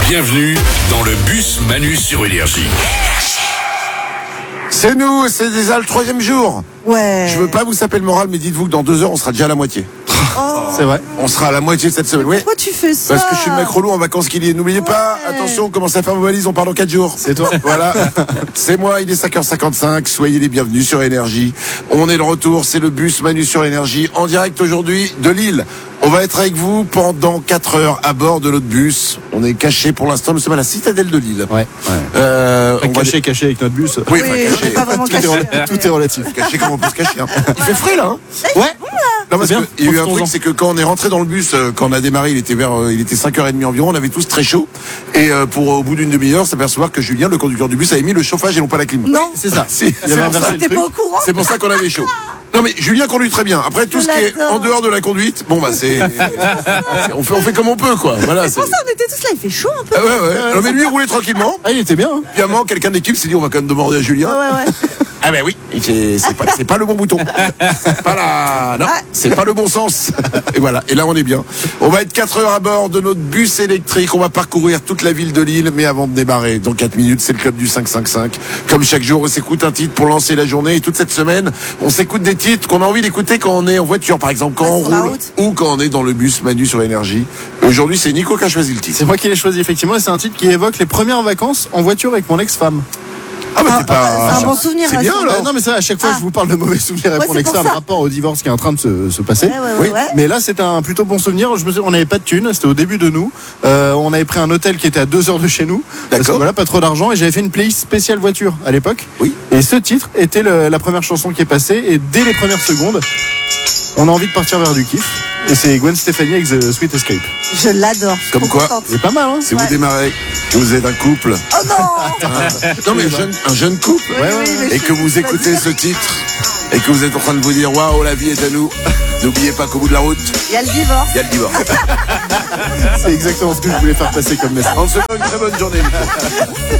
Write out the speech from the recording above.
Bienvenue dans le bus Manu sur Énergie. C'est nous, c'est déjà le 3e jour. Ouais. Je veux pas vous saper le moral, mais dites-vous que dans 2 heures, on sera déjà à la moitié. C'est vrai. On sera à la moitié de cette semaine. Oui. Pourquoi tu fais ça? Parce que je suis le mec relou en vacances qu'il y est. N'oubliez pas, attention, on commence à faire vos valises, on part dans 4 jours. C'est toi. Voilà. C'est moi, il est 5h55. Soyez les bienvenus sur Énergie. On est de retour, c'est le bus Manu sur Énergie, en direct aujourd'hui de Lille. On va être avec vous pendant 4 heures à bord de notre bus. On est caché pour l'instant, nous sommes à la citadelle de Lille. Ouais. On va Caché avec notre bus. Oui, Oui, enfin, on caché. n'est pas vraiment caché. Tout est relatif. Caché comme on peut se cacher. Hein. Il fait frais là. Hein. Ouais. Non, parce C'est bien, qu'il y a eu un profitons-en. truc, c'est que quand on est rentré dans le bus, quand on a démarré, il était 5h30 environ, on avait tous très chaud. Et pour au bout d'une demi-heure, s'apercevoir que Julien, le conducteur du bus, avait mis le chauffage et non pas la clim. Non. C'est ça. Si, Il y avait inversé le T'es truc. pas au courant? c'est pour ça qu'on avait chaud. Non mais Julien conduit très bien. Après tout ce qui est l'adore. en dehors de la conduite, bon bah on fait comme on peut quoi. Voilà. C'est pour ça on était tous là, il fait chaud un peu. Ah ouais. Non mais lui il roulait tranquillement. Ah, il était bien. Hein. Puis à un moment, quelqu'un de l'équipe s'est dit on va quand même demander à Julien. Ouais. Ah ben oui, c'est pas le bon bouton. C'est pas le bon sens. Et voilà, et là on est bien. On va être 4 heures à bord de notre bus électrique. On va parcourir toute la ville de Lille, mais avant de démarrer, dans 4 minutes, c'est le club du 555. Comme chaque jour, on s'écoute un titre pour lancer la journée. Et toute cette semaine, on s'écoute des titres qu'on a envie d'écouter quand on est en voiture, par exemple, quand on sur la roule, route. ou quand on est dans le bus Manu sur Énergie. Aujourd'hui, c'est Nico qui a choisi le titre. C'est moi qui l'ai choisi, effectivement. Et c'est un titre qui évoque les premières vacances en voiture avec mon ex-femme. Ah bah c'est pas... c'est un bon souvenir, C'est bien ça. alors. Non, mais ça, à chaque fois, je vous parle de mauvais souvenirs avec Ouais, mon c'est ex-femme pour ça. rapport au divorce qui est en train de se passer. Ouais. Mais là, c'était un plutôt bon souvenir. On n'avait pas de thunes, c'était au début de nous. On avait pris un hôtel qui était à 2 heures de chez nous. Parce que D'accord. voilà, pas trop d'argent. Et j'avais fait une playlist spéciale voiture à l'époque. Oui. Et ce titre était la première chanson qui est passée. Et dès les premières secondes, on a envie de partir vers du kiff. Et c'est Gwen Stefani avec The Sweet Escape. Je l'adore. Comme Trop quoi. contente. C'est pas mal, hein? Si vous démarrez, que vous êtes un couple, Oh non. non mais un jeune couple, Oui, mais et que vous écoutez ce titre, et que vous êtes en train de vous dire waouh, la vie est à nous, n'oubliez pas qu'au bout de la route, Il y a le divorce. il y a le divorce. C'est exactement ce que je voulais faire passer comme message. On se fait une très bonne journée.